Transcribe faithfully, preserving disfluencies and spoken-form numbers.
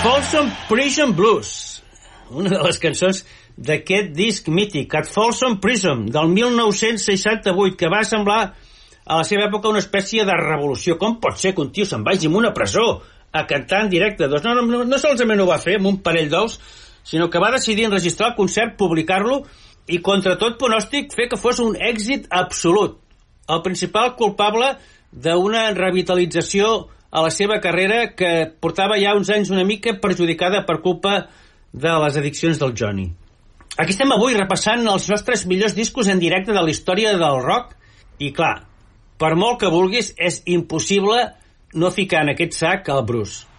Folsom Prison Blues, una de les cançons d'aquest disc mític, At Folsom Prison, del mil nou-cents seixanta-vuit, que va semblar a la seva època una espècie de revolució. Com pot ser que un tio se'n vagi a una presó a cantar en directe? Doncs no, no, no solament ho va fer amb un parell d'ous, sinó que va decidir enregistrar el concert, publicar-lo i, contra tot pronòstic, fer que fos un èxit absolut. El principal culpable d'una revitalització a la seva carrera que portava ja uns anys una mica perjudicada per culpa de les addiccions del Johnny. Aquí estem avui repassant els nostres millors discos en directe de la història del rock i, clar, per molt que vulguis, és impossible no ficar en aquest sac el Bruce.